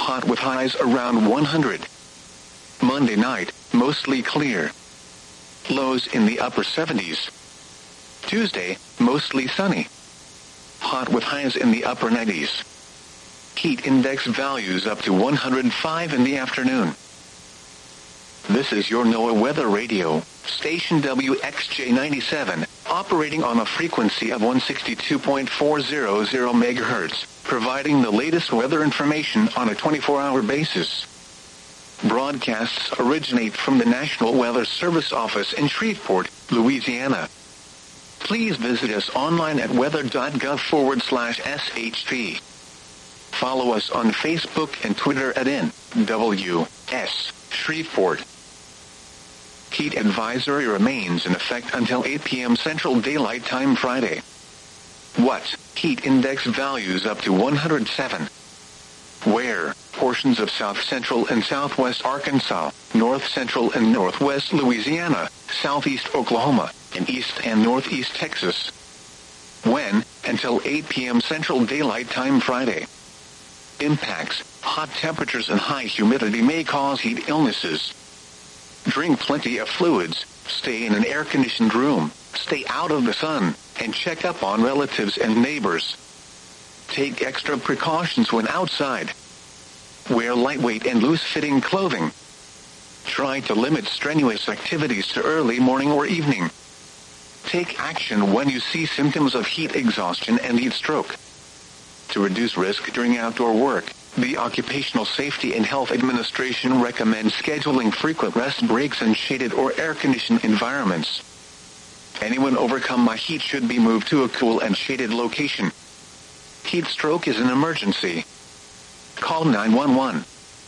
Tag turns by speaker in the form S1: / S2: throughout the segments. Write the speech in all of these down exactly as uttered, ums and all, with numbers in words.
S1: hot with highs around one hundred. Monday night, mostly clear. Lows in the upper seventies. Tuesday, mostly sunny. Hot with highs in the upper nineties. Heat index values up to one hundred five in the afternoon. This is your NOAA Weather Radio, station W X J ninety-seven, operating on a frequency of one sixty-two point four hundred megahertz, providing the latest weather information on a twenty-four hour basis. Broadcasts originate from the National Weather Service office in Shreveport, Louisiana. Please visit us online at weather.gov forward slash SHP. Follow us on Facebook and Twitter at N W S Shreveport. Heat advisory remains in effect until eight p.m. Central Daylight Time Friday. What? Heat index values up to one hundred seven. Where? Portions of south central and southwest Arkansas, north central and northwest Louisiana, southeast Oklahoma, and east and northeast Texas. When? Until eight p.m. Central Daylight Time Friday. Impacts: hot temperatures and high humidity may cause heat illnesses. Drink plenty of fluids, stay in an air-conditioned room, stay out of the sun, and check up on relatives and neighbors. Take extra precautions when outside. Wear lightweight and loose-fitting clothing. Try to limit strenuous activities to early morning or evening. Take action when you see symptoms of heat exhaustion and heat stroke. To reduce risk during outdoor work, the Occupational Safety and Health Administration recommends scheduling frequent rest breaks in shaded or air-conditioned environments. Anyone overcome by heat should be moved to a cool and shaded location. Heat stroke is an emergency. Call nine one one.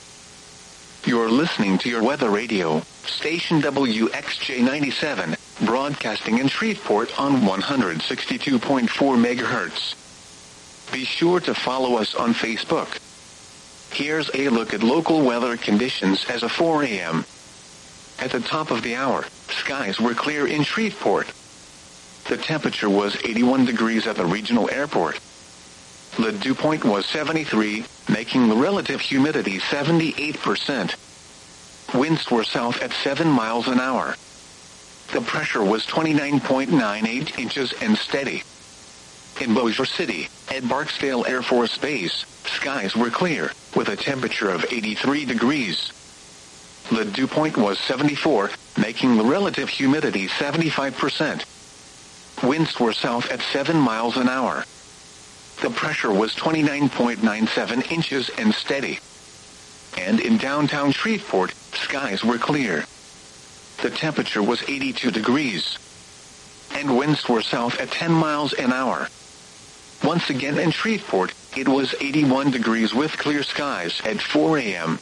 S1: You're listening to your weather radio, station W X J ninety-seven, broadcasting in Shreveport on one sixty-two point four megahertz. Be sure to follow us on Facebook. Here's a look at local weather conditions as of four a.m. At the top of the hour, skies were clear in Shreveport. The temperature was eighty-one degrees at the regional airport. The dew point was seventy-three, making the relative humidity seventy-eight percent. Winds were south at seven miles an hour. The pressure was twenty-nine point nine eight inches and steady. In Bossier City, at Barksdale Air Force Base, skies were clear, with a temperature of eighty-three degrees. The dew point was seventy-four, making the relative humidity seventy-five percent. Winds were south at seven miles an hour. The pressure was twenty-nine point nine seven inches and steady. And in downtown Shreveport, skies were clear. The temperature was eighty-two degrees. And winds were south at ten miles an hour. Once again in Shreveport, it was eighty-one degrees with clear skies at four a.m.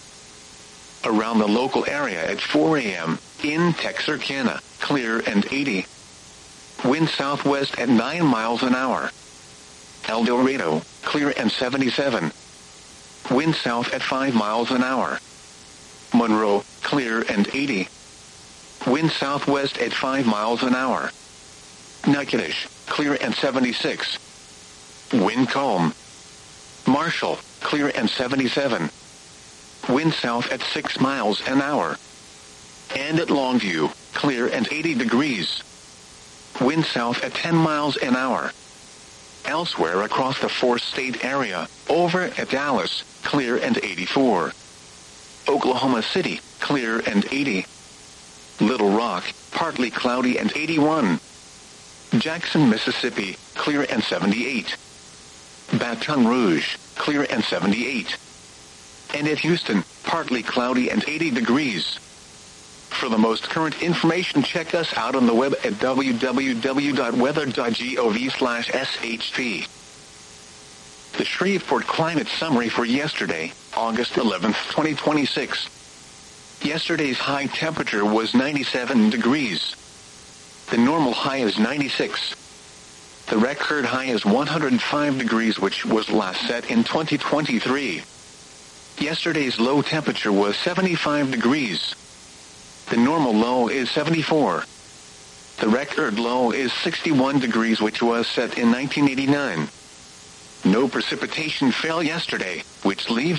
S1: Around the local area at four a.m., in Texarkana, clear and eighty. Wind southwest at nine miles an hour. El Dorado, clear and seventy-seven. Wind south at five miles an hour. Monroe, clear and eighty. Wind southwest at five miles an hour. Natchitoches, clear and seventy-six. Wind calm. Marshall, clear and seventy-seven. Wind south at six miles an hour. And at Longview, clear and eighty degrees. Wind south at ten miles an hour. Elsewhere across the four-state area, over at Dallas, clear and eighty-four. Oklahoma City, clear and eighty. Little Rock, partly cloudy and eighty-one. Jackson, Mississippi, clear and seventy-eight. Baton Rouge, clear and seventy-eight. And at Houston, partly cloudy and eighty degrees. For the most current information, check us out on the web at w w w dot weather dot gov slash s h p. The Shreveport Climate Summary for yesterday, August eleventh, twenty twenty-six. Yesterday's high temperature was ninety-seven degrees. The normal high is ninety-six. The record high is one hundred five degrees, which was last set in twenty twenty-three. Yesterday's low temperature was seventy-five degrees. The normal low is seventy-four. The record low is sixty-one degrees, which was set in nineteen eighty-nine. No precipitation fell yesterday, which leaves